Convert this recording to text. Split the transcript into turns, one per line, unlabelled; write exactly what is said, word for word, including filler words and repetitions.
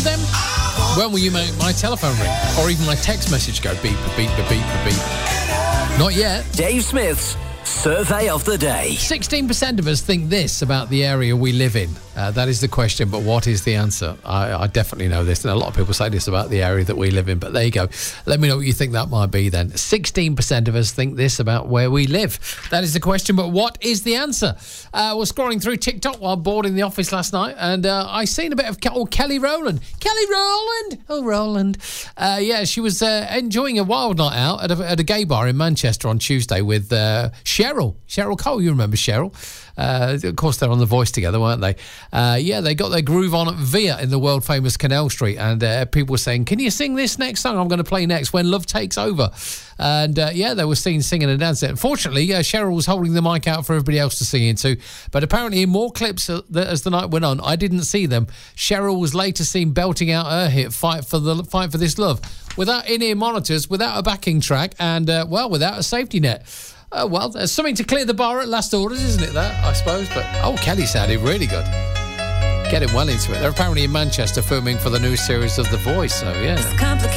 them? When will you make my telephone ring? Or even my text message go beep, beep, beep, beep, beep? Not yet.
Dave Smith's Survey of the Day.
sixteen percent of us think this about the area we live in. Uh, that is the question, but what is the answer? I, I definitely know this, and a lot of people say this about the area that we live in, but there you go. Let me know what you think that might be then. sixteen percent of us think this about where we live. That is the question, but what is the answer? Uh, I was scrolling through TikTok while bored in the office last night, and uh, I seen a bit of oh, Kelly Rowland. Kelly Rowland! Oh, Rowland. Uh, yeah, she was uh, enjoying a wild night out at a, at a gay bar in Manchester on Tuesday with uh, Cheryl. Cheryl Cole, you remember Cheryl. Uh, of course, they're on The Voice together, weren't they? Uh, yeah, they got their groove on at Via in the world-famous Canal Street, and uh, people were saying, can you sing this next song I'm going to play next, When Love Takes Over? And, uh, yeah, they were seen singing and dancing. Unfortunately, uh, Cheryl was holding the mic out for everybody else to sing into, but apparently in more clips uh, as the night went on, I didn't see them. Cheryl was later seen belting out her hit, Fight for the Fight for This Love, without in-ear monitors, without a backing track, and, uh, well, without a safety net. Oh, well, there's something to clear the bar at last orders, isn't it, that, I suppose? But, oh, Kelly sounded really good. Getting well into it. They're apparently in Manchester filming for the new series of The Voice, so, yeah.